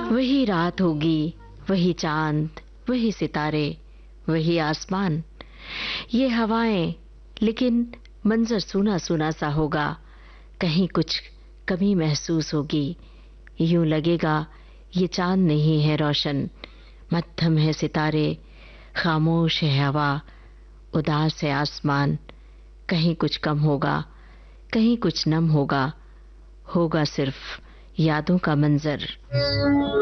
वही रात होगी, वही चांद, वही सितारे, वही आसमान, ये हवाएं, लेकिन मंजर सूना सूना सा होगा। कहीं कुछ कमी महसूस होगी। यूं लगेगा ये चांद नहीं है रोशन, मद्धम है सितारे, खामोश है हवा, उदास है आसमान। कहीं कुछ कम होगा, कहीं कुछ नम होगा, होगा सिर्फ यादों का मंजर।